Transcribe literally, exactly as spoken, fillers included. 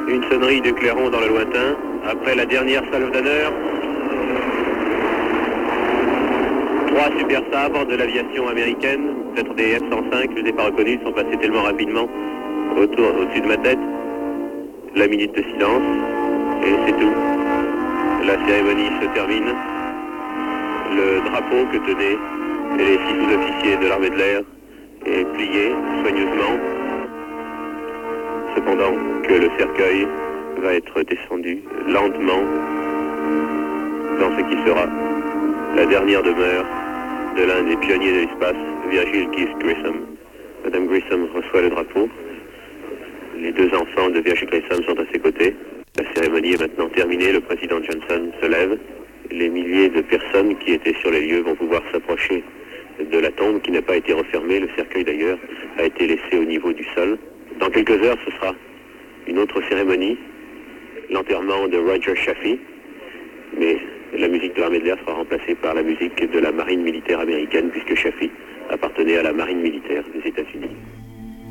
Une sonnerie de clairon dans le lointain. Après la dernière salve d'honneur, trois super sabres de l'aviation américaine, peut-être des F cent cinq, je ne les ai pas reconnus, ils sont passés tellement rapidement autour, au-dessus de ma tête. La minute de silence, et c'est tout. La cérémonie se termine. Le drapeau que tenaient les six sous-officiers de l'armée de l'air est plié soigneusement, cependant que le cercueil va être descendu lentement dans ce qui sera la dernière demeure de l'un des pionniers de l'espace, Virgil Keith Grissom. Madame Grissom reçoit le drapeau. Les deux enfants de Virgil Grissom sont à ses côtés. La cérémonie est maintenant terminée. Le président Johnson se lève. Les milliers de personnes qui étaient sur les lieux vont pouvoir s'approcher de la tombe qui n'a pas été refermée. Le cercueil d'ailleurs a été laissé au niveau du sol. Dans quelques heures, ce sera une autre cérémonie, l'enterrement de Roger Chaffee, mais la musique de l'armée de l'air sera remplacée par la musique de la marine militaire américaine puisque Chaffee